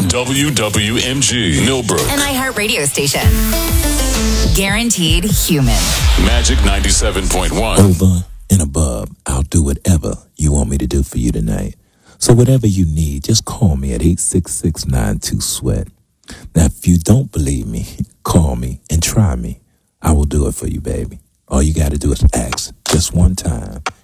WWMG, Millbrook. An iHeart radio station. Guaranteed human. Magic 97.1. Over and above, I'll do whatever you want me to do for you tonight. So whatever you need, just call me at 866-92-SWEAT. Now, if you don't believe me, call me and try me. I will do it for you, baby. All you got to do is ask just one time.